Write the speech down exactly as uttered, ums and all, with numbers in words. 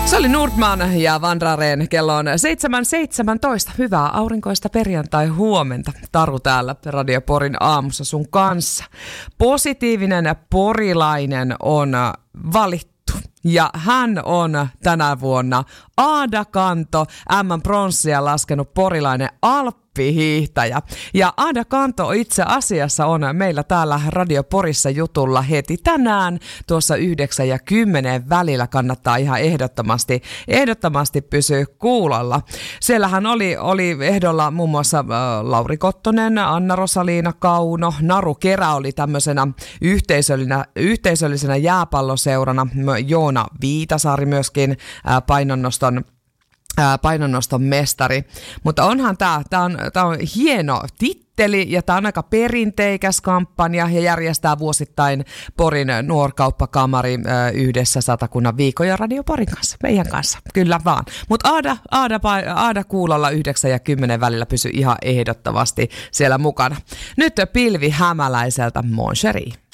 Se oli Nordman ja Vandraren. Kello on seitsemän seitsemäntoista. Hyvää aurinkoista perjantai huomenta. Taru täällä Radio Porin aamussa sun kanssa. Positiivinen porilainen on valittu. Ja hän on tänä vuonna Aada Kanto, M-pronssia laskenut porilainen alppihiihtäjä. Ja Aada Kanto itse asiassa on meillä täällä Radio Porissa jutulla heti tänään tuossa yhdeksän ja kymmenen välillä. Kannattaa ihan ehdottomasti, ehdottomasti pysyä kuulolla. Siellähän oli, oli ehdolla muun muassa äh, Lauri Kottonen, Anna-Rosaliina Kauno, Naru Kerä oli tämmöisenä yhteisöllisenä, yhteisöllisenä jääpalloseurana, Joona Viitasaari myöskin äh, painonnoston painonnoston mestari. Mutta onhan tämä, tämä on, tämä on hieno titteli ja tämä on aika perinteikäs kampanja ja järjestää vuosittain Porin nuorkauppakamari yhdessä Satakunnan viikon ja Radio Porin kanssa, meidän kanssa, kyllä vaan. Mutta Aada, Aada, Aada kuulolla yhdeksän ja kymmenen välillä pysy ihan ehdottomasti siellä mukana. Nyt pilvi Hämäläiseltä Mon Chéri.